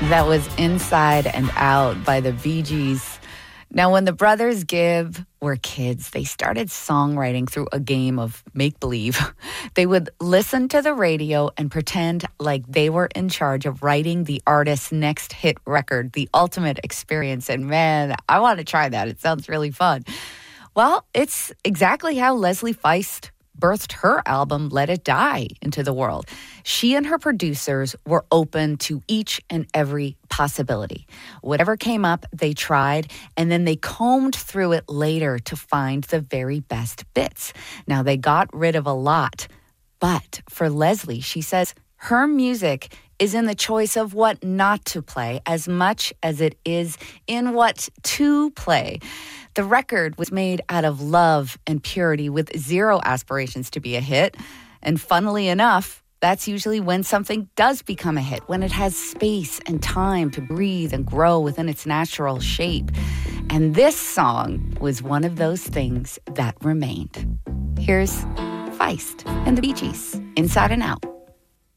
That was Inside and Out by the Bee Gees. Now, when the brothers Gibb were kids, they started songwriting through a game of make-believe. They would listen to the radio and pretend like they were in charge of writing the artist's next hit record, the ultimate experience. And man, I want to try that. It sounds really fun. Well, it's exactly how Leslie Feist birthed her album, Let It Die, into the world. She and her producers were open to each and every possibility. Whatever came up, they tried, and then they combed through it later to find the very best bits. Now, they got rid of a lot, but for Leslie, she says her music is in the choice of what not to play as much as it is in what to play. The record was made out of love and purity with zero aspirations to be a hit. And funnily enough, that's usually when something does become a hit, when it has space and time to breathe and grow within its natural shape. And this song was one of those things that remained. Here's Feist and the Bee Gees, Inside and Out.